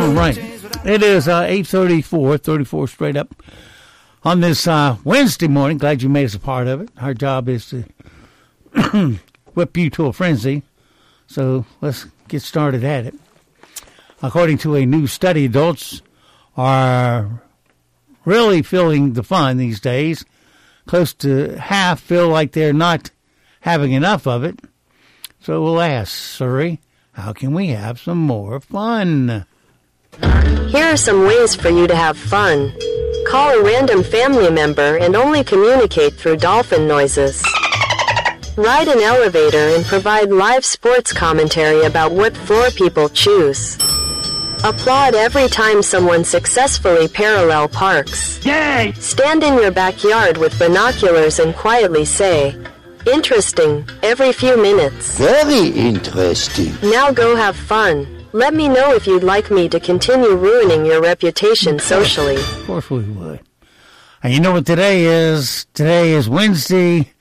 All right. It is 8:34 straight up on this Wednesday morning. Glad you made us a part of it. Our job is to whip you to a frenzy. So let's get started at it. According to a new study, adults are really feeling the fun these days. Close to half feel like they're not having enough of it. So we'll ask, Surrey, how can we have some more fun? Here are some ways for you to have fun. Call a random family member and only communicate through dolphin noises. Ride an elevator and provide live sports commentary about what floor people choose. Applaud every time someone successfully parallel parks. Yay! Stand in your backyard with binoculars and quietly say, "Interesting," every few minutes. Very interesting. Now go have fun. Let me know if you'd like me to continue ruining your reputation socially. Of course we would. And you know what today is? Today is Wednesday,